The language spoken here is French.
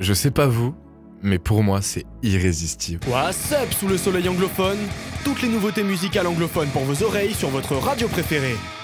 Je sais pas vous, mais pour moi c'est irrésistible. What's up sous le soleil anglophone? Toutes les nouveautés musicales anglophones pour vos oreilles sur votre radio préférée.